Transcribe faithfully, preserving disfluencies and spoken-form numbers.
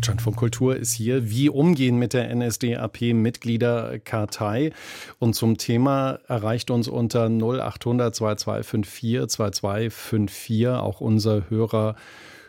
Deutschlandfunk Kultur ist hier. Wie umgehen mit der N S D A P-Mitgliederkartei? Und zum Thema erreicht uns unter null achthundert zwei zwei fünf vier zwei zwei fünf vier auch unser Hörer